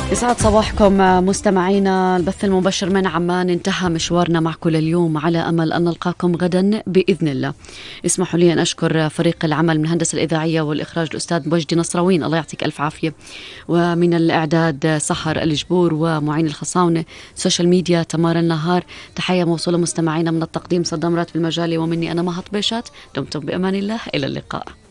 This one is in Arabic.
يسعد صباحكم مستمعينا. البث المباشر من عمان انتهى مشوارنا معكم اليوم، على أمل أن نلقاكم غدا بإذن الله. اسمحوا لي أن أشكر فريق العمل من الهندسة الإذاعية والإخراج الأستاذ وجدي نصراوين، الله يعطيك ألف عافية، ومن الإعداد سحر الجبور، ومعين الخصاونة سوشيال ميديا تمار النهار. تحية موصولة مستمعينا من التقديم صدام راتب المجالي، ومني أنا مها طبيشات. دمتم بأمان الله، إلى اللقاء.